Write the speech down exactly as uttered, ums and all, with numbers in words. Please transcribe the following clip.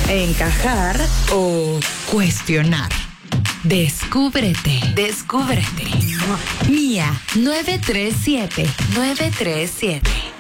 encajar o cuestionar. Descúbrete. Descúbrete. Mía nueve tres siete nueve tres siete.